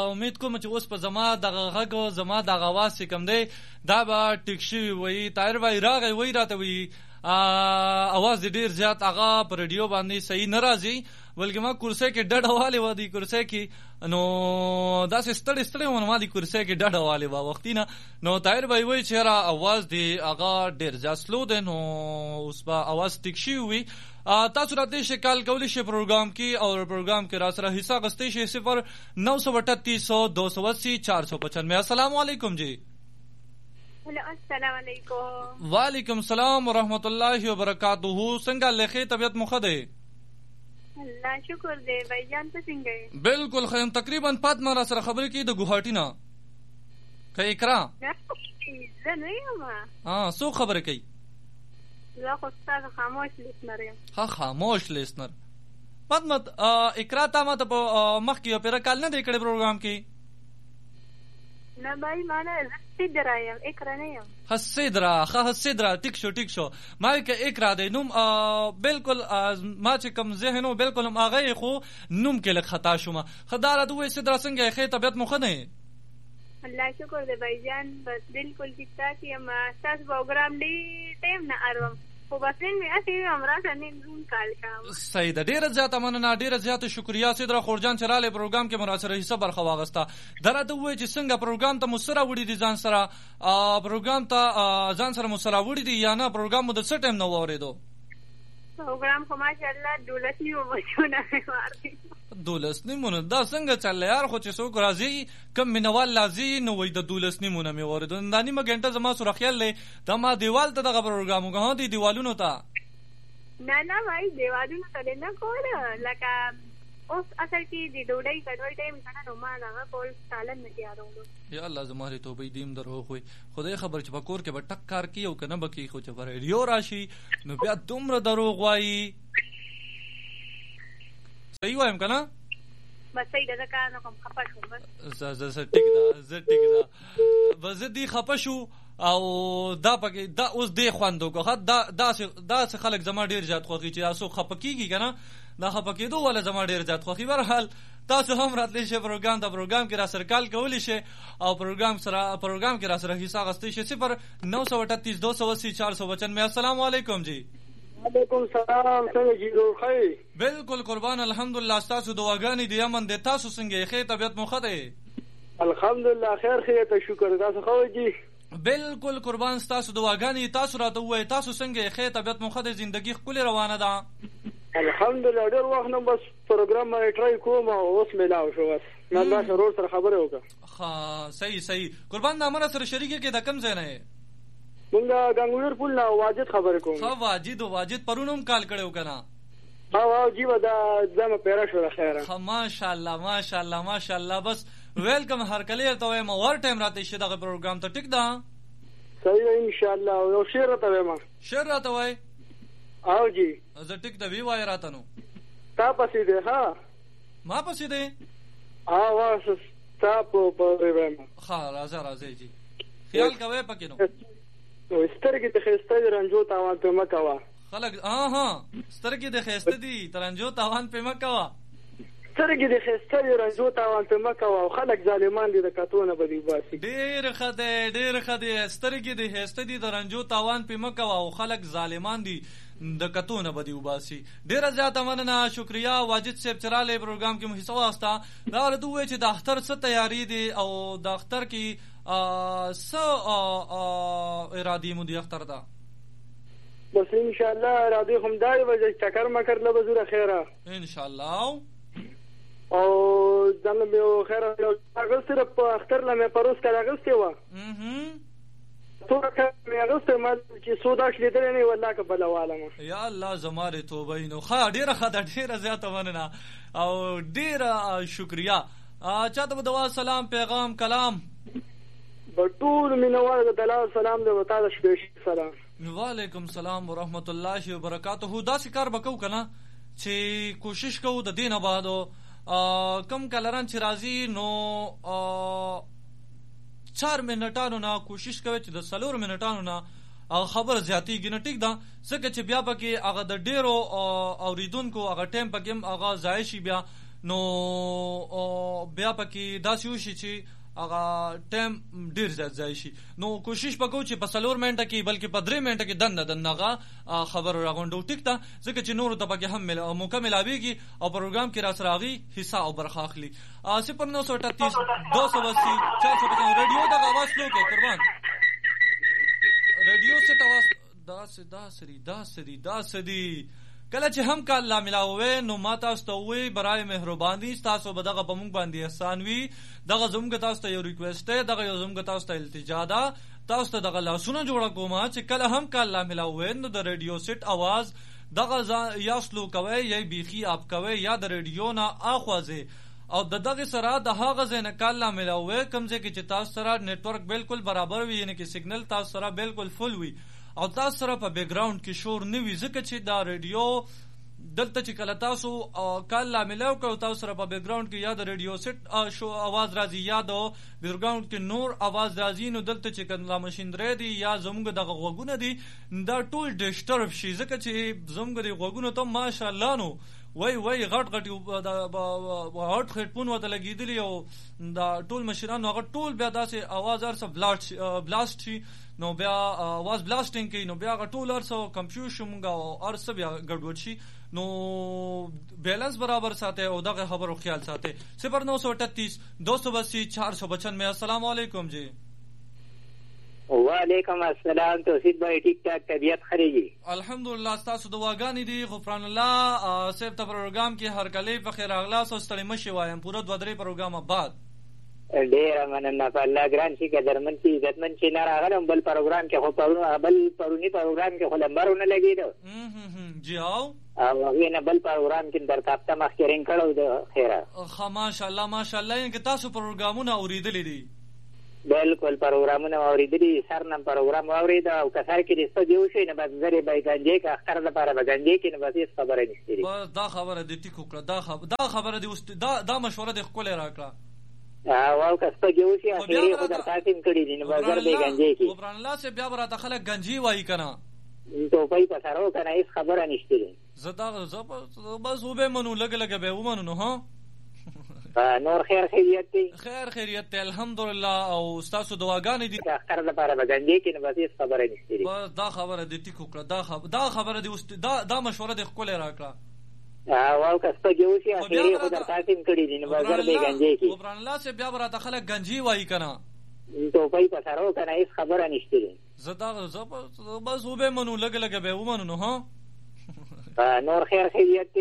امید کوم چې اوس په زما دغه غږ زما دغه आवाज کم دی دا به ټیک شوی وي. طاهر وای راغی وای راته وی आवाज ډیر زیات هغه پر رادیو باندې صحیح نه راځي بلکې ما کرسۍ کې ډډه والې وه دی کرسۍ کې نو داسې ستړی ستړی وم ما دی کرسۍ کې ډډه والې وه وختي نه. نو طاهر به وایي چې یاره आवाज دی هغه ډېر زیات سلو دی نو اوس به आवाज ټیک شوي وي. تاسو راته شئ کال کولی شئ پروګرام کې او پروګرام کې را سره حصہ اخیستی شئ 0938380495. السلام علیکم جی. السلام علیکم. وعلیکم السلام ورحمۃ اللہ وبرکاتہ. څنګه لخي طبیعت مخه دی؟ الله شکر دی بھائی جان ته څنګه یې؟ بالکل خیم. تقریبا فاطمه را سره خبرې کوي د ګوهاټي نه که اقرا؟ زه نه یم. څوک خبرې کوي؟ زه خو ستاسو خاموش لیسنر یم. خاموش لیسنر. فاطمه اقرا تا ما ته په مخکې یو پیره کال نه دی کړی پروګرام کې؟ نه بھائی ما نه سیدرا یم اقرا نه یم. حسیدرا ټیک شو ما که اقرا دی نوم بالکل ما چې کم ذهنو بالکل هم هغه خو نوم کې لږ خطا شوم. خدای را دوی سیدرا څنګه ښه طبیعت مو ښه دی؟ الله شکر دی بھائی جان بس بالکل ٹھیک ٹھاک یم. ستاسو پروګرام ډېر ټایم نه اورم خو بس نن مې هسې همراته نن زون کال کوم. صحیح ده. ډېره زیاته مننه ډېره زیاته شکریا سیدرا خورجان چې رالی پروګرام کې مو را سره حصه برخه واغسته. دا راته ووایي چې څنګه پروګرام ته مو څه راوړي دي ځان سره پروګرام ته ځان سره مو څه راوړي دي یا نه پروګرام مو د څه ټایم نه واورېدو؟ پروګرام خو ماشاءالله 12 نیمو بجونه مې واردي. 12 نیمونه دا څنګه چله یار خو چې څوک راځي کم مینوال لازي نو وای د 12 نیمونه مې واردو. دا نیمه ګنټه زما سره خیال دی دا ما دیوال ته دغه پروګرام وکړ دی دیوالونو ته نه وای دیوالونو ته نه کول لکه اوس اصل کې د ډوډۍ کډوي ټایم کنه نو ما هغه کول سالن نه تیارولو. یا الله زماره توبې دیم درو خو خدای خبر چې پکور کې به ټک کار کی او کنه بکی خو چې پر ریو راشي نو بیا دومره دروغ وای. صحیح وایم کنه؟ بس صحیح ده که نه کوم خپه شو بس زه ټیک ده بس دی خپه شو او دا پکې دا اوس دی خواندو که دا څه خلک زما ډېر زیات خوښي چې تاسو خپه کېږي که نه دا خپه کېدو والا زما ډېر زیات خوښي. بهرحال تاسو هم راتلی شئ پروګرام کې را سره کال کولی شئ او پروګرام کې را سره حصہ اخیستی شئ 0938280495. السلام علیکم جی. وعلیکم السلام. څنګه جی روغ ښه؟ بالکل قربان الحمدلله. ستاسو دعاګانې دي امن دی. تاسو څنګه ښه طبیعت مو ښه دی؟ الحمدلله خیر ته شکر. تاسو ښه جی؟ بالکل قربان ستاسو دعاګانې. تاسو راته ووایئ تاسو څنګه ښه طبیعت مو ښه دی؟ زندګي ښکلې روانه ده؟ الحمدلله ډېر وخت نه بس پروګرام باندې ټرای کوم او اوس میلاو شو بس ما دا شروع سره خبره وکړه. صحیح قربان دا امر سره شریکه کې د کم ځای نه مونږه غنګولر پول نه واجد خبره کوم. واجد پرونم کال کړو کنه؟ جی ودا زما پیرا شو خیره. ماشاءالله بس ویلکم هر کله ته وایم اور ټایم راته شي دغه پروګرام ته ټیک ده؟ صحیح ان شاء الله. یو شعر راته وایم. شعر راته وای؟ او جی زه ټیک ده وی وای راته نو تا پسې ده. ها ما پسې ده؟ واس تا په وایم. راځه جی خیال کوي پکې نو سترګې د خسته رنجو تاوان په مکوا خلک سترګې د خسته دي ترنجو تاوان په مکوا. سترګې د خسته رنجو تاوان په مکوا او خلک ظالمان دي د کتونه بدی باسي. ډېر خدای سترګې د خسته دي ترنجو تاوان په مکوا او خلک ظالمان دي د کتونه بدی وباسي. ډېر زیاته مننه شکریا واجد صاحب چراله پروګرام کې مو حصہ واخستا. دا ورته وای چې د اختر څه تیاری دي او د اختر کې ارادی مو دی اختر دا بس ان شاء الله ارادی هم دای وجه چکر مکر له بزوره خیره ان شاء الله او ځنه به خیره هغه سره په اختر لمه پروس کړه غسته و تو که مې غسته ما چې سودا شلیدل نه والله کبل والم. یا الله زماره توبه نو ډیره زیاته مننه او ډیره شکریا. چاته دوا سلام پیغام کلام بټول مینوال د دلال سلام دې وتا د شپې سلام. وعلیکم السلام ورحمت الله وبرکاته. دا کار وکاو کنه چې کوشش کوو د دینه بعدو کم کلران چې راځي نو 4 منټانو نه کوشش کوي چې د 4 منټانو نه خبر زیاتیږي نه ټیک ده ځکه چې بیا پکې هغه د ډیرو اوریدونکو هغه ټایم پکې هغه ضایع شي بیا نو بیا پکې داسې وشي چې هغه ټایم ډیر زیات ځای شي. نو کوشش وکړو چې په 4 منټه کې بلکې په 3 منټه کې دنه خبر راغونډو. ټیک ده ځکه چې نور ته پکې هم موقع ملاويږي او پروګرام کې را سره غي حصہ او برخه اخلي. 0938 280 450 ریډیو د आवाज فلو کې قربان ریډیو سے تواس دا سری کله چې هم کال لا ملاوي نو ما تاسو ته وی برای مهرباني تاسو به دغه پمږ باندې احسان وي. دغه زموږ تاسو ته یو ریکوست ده, دغه یو زموږ تاسو ته التجا ده, تاسو ته دغه لاسونه جوړه کوم چې کله هم کال لا ملاوي نو د ریډیو سیټ आवाज دغه یا سلو کوي یا بیخي اپ کوي یا د ریډیو نه اخوازه او دغه سره د هغه ځنه کال لا ملاوي کمزې کې چې تاسو سره نتورک بالکل برابر وي یعنی کې سیګنل تاسو سره بالکل فل وي او تاسو سره په بیک گراوند کې شور نه وي ځکه چې دا ریډیو دلته چې کله تاسو کال لا ملاو کوي تاسو سره په بیک گراوند کې یا د ریډیو سیټ شو आवाज راځي یا د بیک گراوند کې نور आवाज راځي نو دلته چې کله ماشينری دي یا زموږ دغه غوګونه دي دا ټول ډیسټرب شي ځکه چې زموږ د غوګونو ته ماشاءالله نو وای غټ هټ هډفون وته لګیدلی او دا ټول مشرانو هغه ټول بیا داسې आवाज ارسه بلاست شي نو بیا आवाज بلاستینګ کوي نو بیا هغه ټول ارسه کنفیوز شومږه او ارسه بیا ګډوډ شي. نو بیلنس برابر ساته او دغه خبرو خیال ساته. 0938 280 495. السلام علیکم جی. وعلیکم السلام. توحید بھائی ٹھیک ٹھاک طبیعت خریجی الحمدلله تاسو دعاګانې دي غفران الله صاحب ته پروګرام کې هر کله په خیر اغلا سو ستړي مشي وایم پوره 2-3 پروګرام بعد ډیر مننه په الله ګران شي قدرمن شي عزتمن شي نه راغلم بل پروګرام کې خو پرونی پروګرام کې خو لمبرونه لګیدو جی او وینه بل پروګرام کې در کاپتا مخکرین کړو د خیره ماشاءالله ماشاءالله کې تاسو پروګرامونه اوریدلې دي بالکل پروګرامونه اوریدلي سرنم پروګرام اورید او کثر کې د استودیو شي نه بس زری بای گنجې کا اختر لپاره بغنجې کې نه بس هیڅ خبره نشته بس دا خبره د ټیکو کړه دا خبره دی دا مشوره د خپل راکړه او کستودیو شي اخیری خو در تاسیم کړی دي نه بس زری بای گنجې کې وبران الله سے بیا برا داخله گنجي وای کنه تو پای په سره کنه هیڅ خبره نشته زدا بس وبه منو لګ به ومنو نو ها نور خیر خیریت دی خیر خیریت دی الحمدلله او تاسو دعاګانې دي اخر لپاره بغنجې کې نه بس هیڅ خبره نشته بس دا خبره د ټیکو کړه دا خبره دی دا مشوره د خپل راکړه او کستودیو شي اخیری خو در تاسیم کړی دي نه بس زری بای گنجې کې وبران الله سے بیا برا داخله گنجي وای کنه تو پای په سره کنه هیڅ خبره نشته زدا بس وبه منو لګ به ومنو نو ها نور خیر خیریت